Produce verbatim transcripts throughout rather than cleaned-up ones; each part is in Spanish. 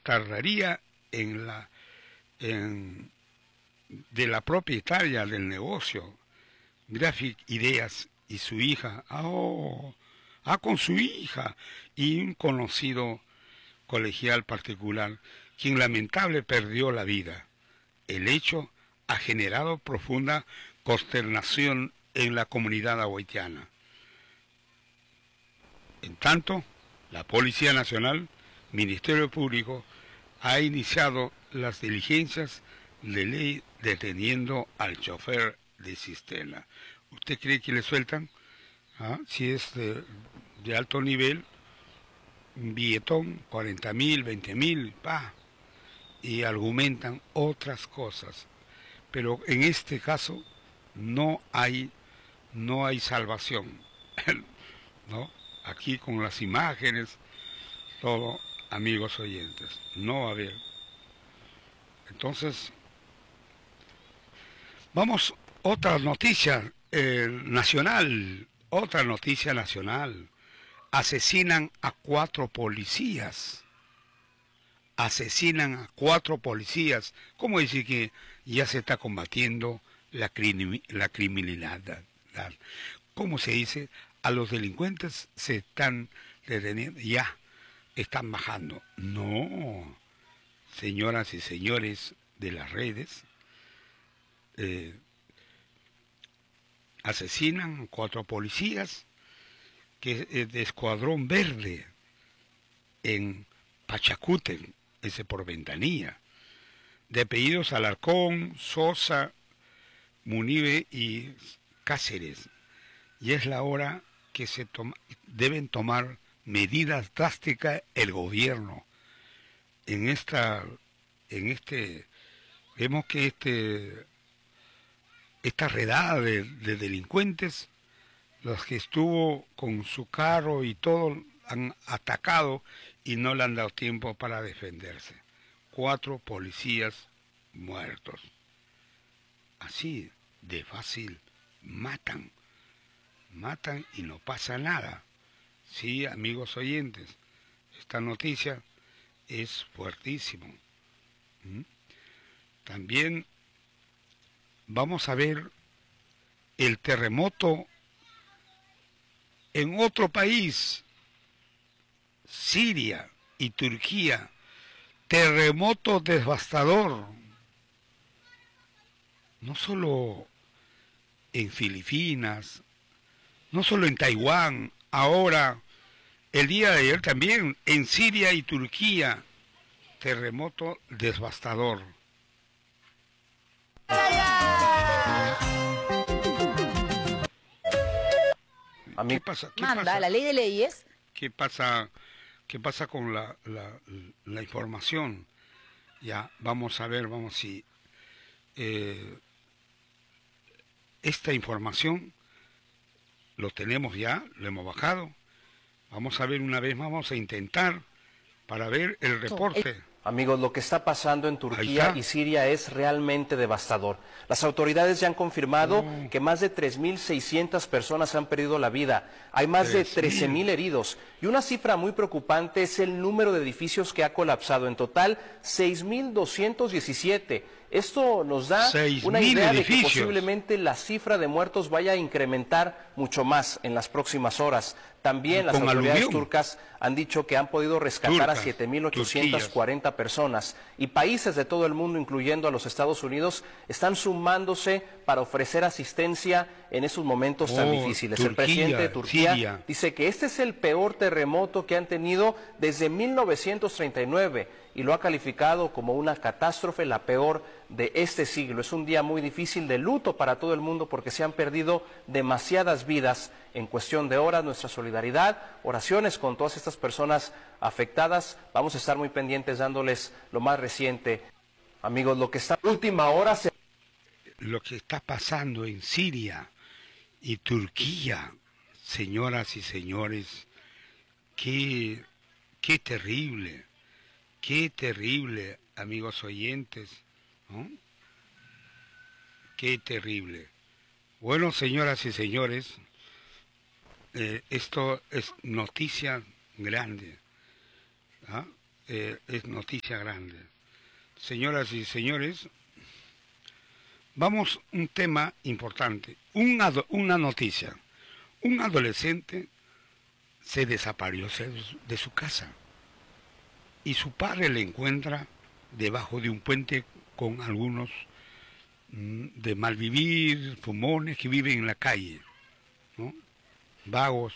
tardaría en la en, de la propietaria del negocio, Graphic Ideas, y su hija, oh, ah, con su hija, y un conocido colegial particular, quien lamentable perdió la vida. El hecho ha generado profunda consternación en la comunidad haitiana. En tanto, la Policía Nacional, Ministerio Público, ha iniciado las diligencias de ley deteniendo al chofer de cisterna. ¿Usted cree que le sueltan? ¿Ah? Si es de, de alto nivel, un billetón, cuarenta mil, veinte mil, pa, y argumentan otras cosas. Pero en este caso no hay, no hay salvación, ¿no? Aquí con las imágenes, todo, amigos oyentes, no va a haber. Entonces, vamos, otra noticia eh, nacional, otra noticia nacional. Asesinan a cuatro policías. Asesinan a cuatro policías. ¿Cómo decir que ya se está combatiendo la, crim la criminalidad? ¿Cómo se dice? A los delincuentes se están deteniendo, ya están bajando. No, señoras y señores de las redes, eh, asesinan cuatro policías que es de Escuadrón Verde en Pachacútec, ese por Ventanilla, de apellidos Alarcón, Sosa, Munive y Cáceres. Y es la hora que se toma, deben tomar medidas drásticas el gobierno. En esta, en este, vemos que este, esta redada de, de delincuentes, los que estuvo con su carro y todo, han atacado y no le han dado tiempo para defenderse. Cuatro policías muertos. Así de fácil matan. Matan y no pasa nada. Sí, amigos oyentes, esta noticia es fuertísima. ¿Mm? También vamos a ver el terremoto en otro país, Siria y Turquía. Terremoto devastador. No solo en Filipinas, no solo en Taiwán, ahora, el día de ayer también, en Siria y Turquía, terremoto devastador. ¿Qué pasa? ¿Qué Manda, pasa? la ley de leyes. ¿Qué pasa? ¿Qué pasa con la, la, la información? Ya, vamos a ver, vamos si eh, esta información lo tenemos ya, lo hemos bajado. Vamos a ver una vez más, vamos a intentar para ver el reporte. Amigos, lo que está pasando en Turquía y Siria es realmente devastador. Las autoridades ya han confirmado oh. que más de tres mil seiscientas personas han perdido la vida. Hay más de trece mil heridos. Y una cifra muy preocupante es el número de edificios que ha colapsado. En total, seis mil doscientos diecisiete. Esto nos da una idea de que posiblemente la cifra de muertos vaya a incrementar mucho más en las próximas horas. También las autoridades turcas han dicho que han podido rescatar a siete mil ochocientas cuarenta personas. Y países de todo el mundo, incluyendo a los Estados Unidos, están sumándose para ofrecer asistencia en esos momentos tan difíciles. El presidente de Turquía dice que este es el peor terremoto que han tenido desde mil novecientos treinta y nueve y lo ha calificado como una catástrofe, la peor de este siglo. Es un día muy difícil de luto para todo el mundo porque se han perdido demasiadas vidas en cuestión de horas. Nuestra solidaridad, oraciones con todas estas personas afectadas. Vamos a estar muy pendientes dándoles lo más reciente. Amigos, lo que está última hora se... Lo que está pasando en Siria y Turquía, señoras y señores, qué, qué terrible, qué terrible, amigos oyentes, ¿no? Qué terrible. Bueno, señoras y señores, eh, esto es noticia grande, ¿ah? eh, es noticia grande. Señoras y señores, vamos a un tema importante, un una noticia. Un adolescente se desapareció de su casa y su padre le encuentra debajo de un puente con algunos mm, de malvivir, fumones que viven en la calle, ¿no? Vagos.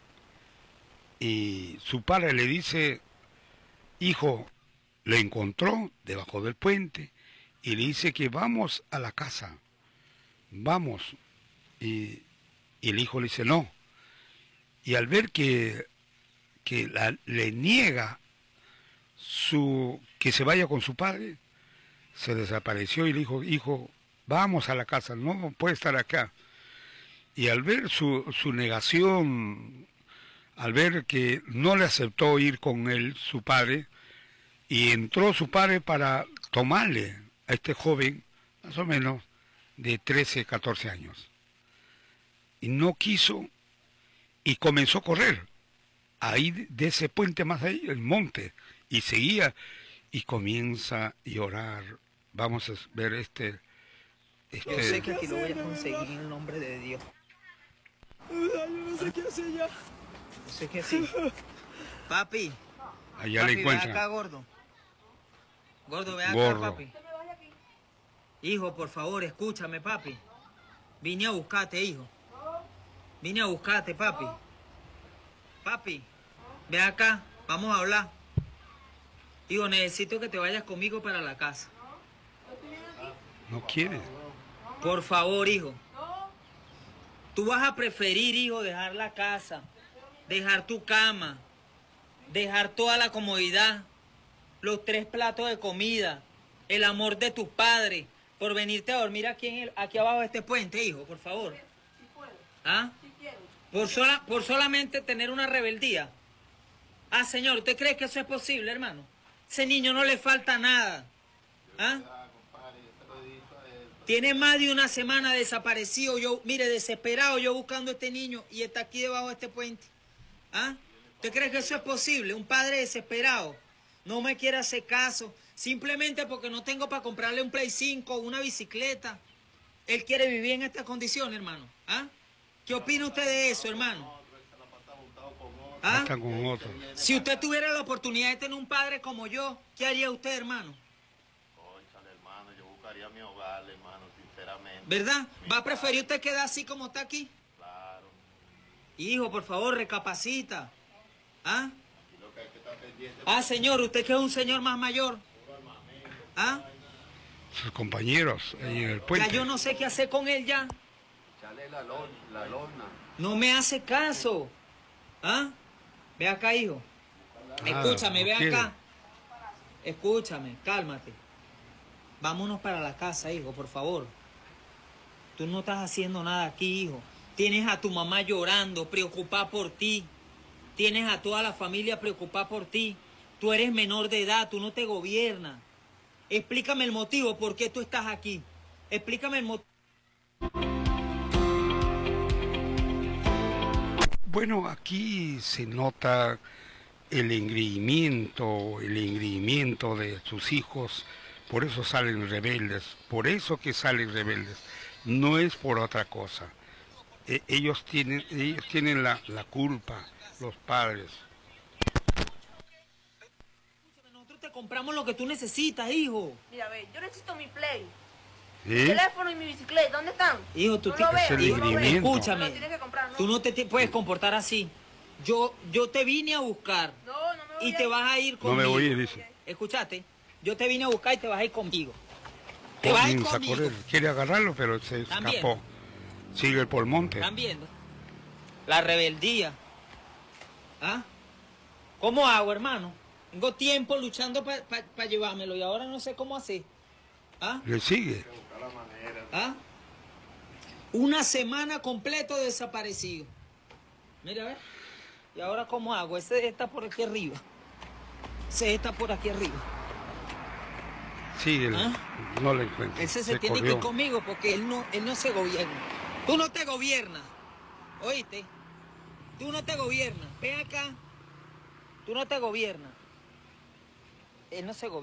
Y su padre le dice, hijo, le encontró debajo del puente y le dice que vamos a la casa, vamos. Y, y el hijo le dice no. Y al ver que, que la, le niega su, que se vaya con su padre, se desapareció y le dijo, hijo, vamos a la casa, no puede estar acá. Y al ver su, su negación, al ver que no le aceptó ir con él, su padre, y entró su padre para tomarle a este joven, más o menos de trece, catorce años. Y no quiso, y comenzó a correr, ahí de ese puente más ahí, el monte, y seguía, y comienza a llorar. Vamos a ver este... este... Yo sé que aquí lo voy a conseguir en el nombre de Dios. Yo no sé qué hacer ya. Yo sé que sí. Papi. Allá papi, le encuentran. Ven acá, gordo. Gordo, ven Gordo. acá, papi. Hijo, por favor, escúchame, papi. Vine a buscarte, hijo. Vine a buscarte, papi. Papi, ven acá, vamos a hablar. Hijo, necesito que te vayas conmigo para la casa. No quiere. Por favor, hijo. Tú vas a preferir, hijo, dejar la casa, dejar tu cama, dejar toda la comodidad, los tres platos de comida, el amor de tus padres, por venirte a dormir aquí, en el, aquí abajo de este puente, hijo, por favor. Si puedo, ¿Ah? si quiero. Por, sola, por solamente tener una rebeldía. Ah, señor, ¿usted cree que eso es posible, hermano? Ese niño no le falta nada. ¿Ah? Tiene más de una semana desaparecido, yo, mire, desesperado yo buscando a este niño y está aquí debajo de este puente. ¿Ah? ¿Usted cree que eso es posible? Un padre desesperado no me quiere hacer caso, simplemente porque no tengo para comprarle un Play cinco o una bicicleta. Él quiere vivir en estas condiciones, hermano. ¿Ah? ¿Qué opina usted de eso, hermano? ¿Ah? Están con otros. Si usted tuviera la oportunidad de tener un padre como yo, ¿qué haría usted, hermano? Cónchale, hermano, yo buscaría mi hogar, hermano, sinceramente. ¿Verdad? ¿Va a preferir usted quedar así como está aquí? Claro. Hijo, por favor, recapacita. ¿Ah? Y lo que hay que estar pendiente. Ah, señor, usted que es un señor más mayor. ¿Ah? Sus compañeros ahí en el Ya puente. yo no sé qué hacer con él ya. Echale la, lon, la lona. No me hace caso. ¿Ah? Ve acá, hijo. Ah, Escúchame, no ve quiere. acá. Escúchame, cálmate. Vámonos para la casa, hijo, por favor. Tú no estás haciendo nada aquí, hijo. Tienes a tu mamá llorando, preocupada por ti. Tienes a toda la familia preocupada por ti. Tú eres menor de edad, tú no te gobiernas. Explícame el motivo por qué tú estás aquí. Explícame el motivo. Bueno, aquí se nota el engreimiento, el engreimiento de sus hijos, por eso salen rebeldes, por eso que salen rebeldes, no es por otra cosa. E- ellos tienen, ellos tienen la, la culpa, los padres. Nosotros te compramos lo que tú necesitas, hijo. Mira, ve, yo necesito mi Play. ¿Sí? Mi teléfono y mi bicicleta, ¿dónde están? Hijo, tú no te- lo Es veo, el no lo veo. engreimiento. Escúchame. Me lo tienes que comprar, ¿no? Tú no te ti- puedes comportar así. Yo, yo te vine a buscar No, no me voy y a te ir. vas a ir No conmigo. me voy a ir, dice. ¿Escuchaste? Yo te vine a buscar y te vas a ir conmigo. Te vas a ir Comienza a conmigo. correr, quiere agarrarlo, pero se ¿Están escapó. Sigue por el monte. ¿Están viendo? La rebeldía. ¿Ah? ¿Cómo hago, hermano? Tengo tiempo luchando para llevármelo y ahora no sé cómo hacer. ¿Ah? Le sigue. ¿Ah? Una semana completo desaparecido. Mira, a ver. ¿Y ahora cómo hago? Ese está por aquí arriba. Ese está por aquí arriba. Sigue, ¿Ah? no le encuentra. Ese se, Se tiene que corrió. ir conmigo porque él no, él no se gobierna. Tú no te gobiernas. ¿Oíste? Tú no te gobiernas. Ven acá. Tú no te gobiernas. él no se gobierna.